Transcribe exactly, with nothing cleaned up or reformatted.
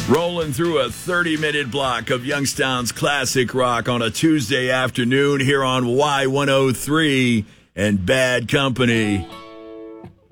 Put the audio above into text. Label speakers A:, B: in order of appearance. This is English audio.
A: Rolling through a thirty-minute block of Youngstown's classic rock on a Tuesday afternoon here on Y one oh three and Bad Company.